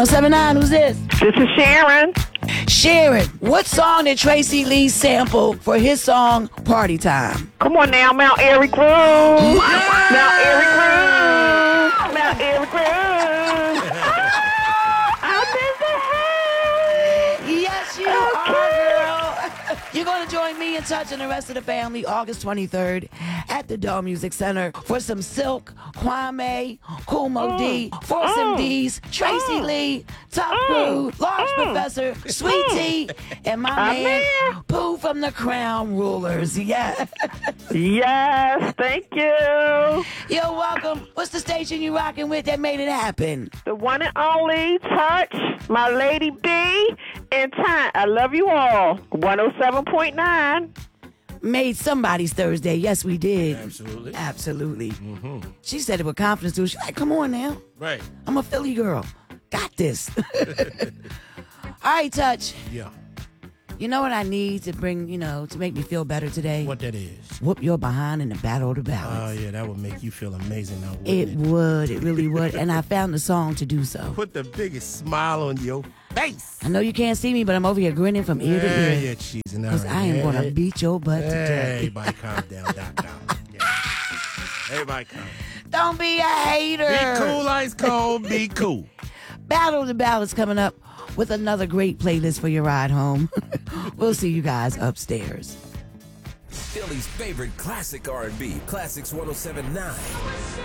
1079, who's this? This is Sharon. Sharon, what song did Tracy Lee sample for his song Party Time? Come on now, Mount Airy Groove. Mount Airy Groove. Mount Airy Groove. I'm in the house. Yes, you are, girl. You're going to join me in Touch and the rest of the family August 23rd at the Dome Music Center for some Silk, Kwame, Kool Moe Dee, Force MDs, Tracy Lee, Top Crew, Large Professor, Sweet Tea, and my man, Pooh from the Crown Rulers. Yeah. Yes, thank you. You're welcome. What's the station you rocking with that made it happen? The one and only Touch, my lady B, and Time. I love you all. 107.9. Made somebody's Thursday. Yes, we did. Absolutely. Absolutely. Mm-hmm. She said it with confidence, too. She's like, come on now. Right. I'm a Philly girl. Got this. All right, Touch. Yeah. You know what I need to bring, to make me feel better today? What that is? Whoop your behind in the Battle of the Ballads. Oh, yeah, that would make you feel amazing now, wouldn't It would. It really would. And I found the song to do so. Put the biggest smile on your face. I know you can't see me, but I'm over here grinning from ear to ear. Yeah, cheesing. Because I am going to beat your butt today. Everybody calm down, Doc. Yeah. Everybody calm down. Don't be a hater. Be cool, ice cold. Be cool. Battle of the Ballads coming up with another great playlist for your ride home. We'll see you guys upstairs. Philly's favorite classic R&B, Classics 107.9.